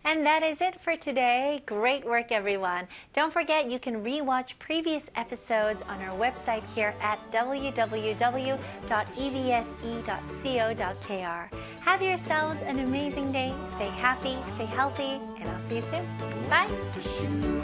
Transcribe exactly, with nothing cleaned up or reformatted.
And that is it for today. Great work, everyone. Don't forget you can rewatch previous episodes on our website here at w w w dot e b s e dot co dot k r. Have yourselves an amazing day. Stay happy, stay healthy, and I'll see you soon. Bye.